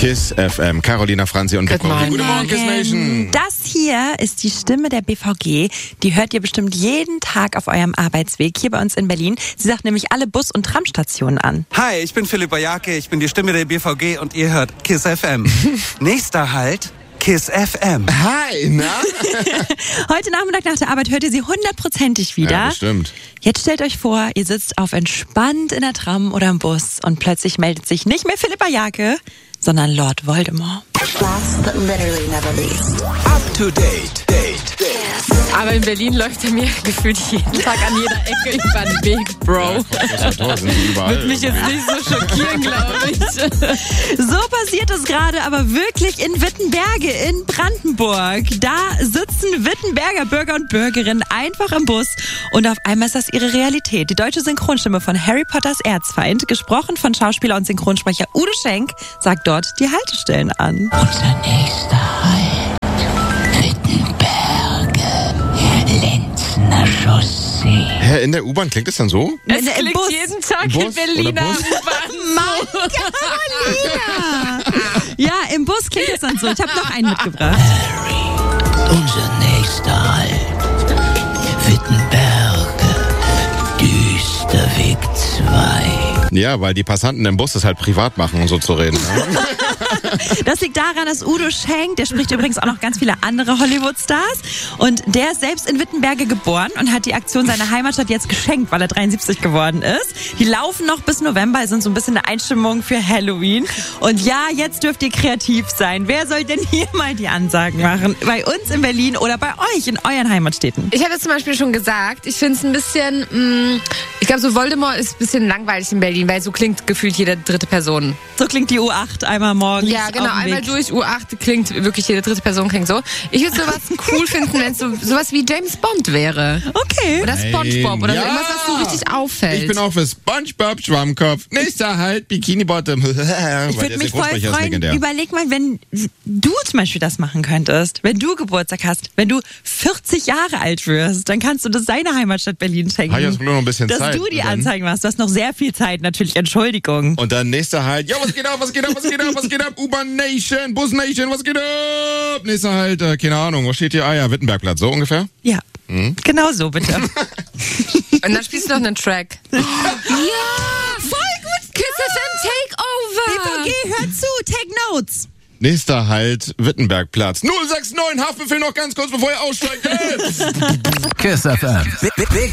KISS FM. Carolina, Franzi und Guten Morgen, KISS Nation. Das hier ist die Stimme der BVG. Die hört ihr bestimmt jeden Tag auf eurem Arbeitsweg hier bei uns in Berlin. Sie sagt nämlich alle Bus- und Tramstationen an. Hi, ich bin Philipp Bajake, ich bin die Stimme der BVG und ihr hört KISS FM. Nächster Halt, KISS FM. Hi, na? Heute Nachmittag nach der Arbeit hört ihr sie 100%ig wieder. Ja, bestimmt. Jetzt stellt euch vor, ihr sitzt auf entspannt in der Tram oder im Bus und plötzlich meldet sich nicht mehr Philipp Bajake, sondern Lord Voldemort. Last but literally never least. Up to date. Aber in Berlin läuft er mir gefühlt jeden Tag an jeder Ecke über den Weg, Bro. Wird mich jetzt nicht so schockieren, glaube ich. So passiert es gerade, aber wirklich in Wittenberge in Brandenburg. Da sitzen Wittenberger Bürger und Bürgerinnen einfach im Bus und auf einmal ist das ihre Realität. Die deutsche Synchronstimme von Harry Potters Erzfeind, gesprochen von Schauspieler und Synchronsprecher Udo Schenk, sagt dort die Haltestellen an. Unser nächster Halt, Wittenberge, Lenzner Chaussee. Hä, in der U-Bahn klingt es dann so? Es Im klingt Bus. jeden Tag Bus in Berliner oder Bus? U-Bahn. Carolina! Ja, im Bus klingt es dann so. Ich habe noch einen mitgebracht. Harry, unser nächster Halt, Wittenberge, Düsterweg 2. Ja, weil die Passanten im Bus das halt privat machen, um so zu reden. Ne? Das liegt daran, dass Udo Schenk, der spricht übrigens auch noch ganz viele andere Hollywood-Stars, und der ist selbst in Wittenberge geboren und hat die Aktion seiner Heimatstadt jetzt geschenkt, weil er 73 geworden ist. Die laufen noch bis November, sind so ein bisschen eine Einstimmung für Halloween. Und ja, jetzt dürft ihr kreativ sein. Wer soll denn hier mal die Ansagen machen? Bei uns in Berlin oder bei euch in euren Heimatstädten? Ich hatte zum Beispiel schon gesagt, ich finde es ein bisschen, ich glaube, so Voldemort ist ein bisschen langweilig in Berlin, weil so klingt gefühlt jede dritte Person. So klingt die U8 einmal morgens. Ja, genau, auf dem einmal Weg. durch U8 klingt wirklich jede dritte Person klingt so. Ich würde sowas cool finden, wenn es sowas wie James Bond wäre. Okay. Oder SpongeBob oder Ja. so irgendwas, was so richtig auffällt. Ich bin auch für SpongeBob Schwammkopf. Nächster Halt, Bikini Bottom. Ich würde mich voll freuen. Überleg mal, wenn du zum Beispiel das machen könntest, wenn du Geburtstag hast, wenn du 40 Jahre alt wirst, dann kannst du das deiner Heimatstadt Berlin schenken. Habe ich jetzt nur noch ein bisschen dass Zeit. du die Und dann- Anzeigen machst. Du hast noch sehr viel Zeit, natürlich. Entschuldigung. Und dann nächster Halt. Ja, was geht ab, was geht ab, was geht ab, was geht ab? U-Bahn Nation, Bus Nation, was geht ab? Nächster Halt, keine Ahnung, wo steht hier? Ah ja, Wittenbergplatz, so ungefähr? Ja, genau so, bitte. Und dann spielst du noch einen Track. Ja, voll gut. Kiss FM Takeover! BVG, hör zu, take notes. Nächster Halt, Wittenbergplatz. 069, Haftbefehl noch ganz kurz, bevor ihr aussteigt. KISS FM. Big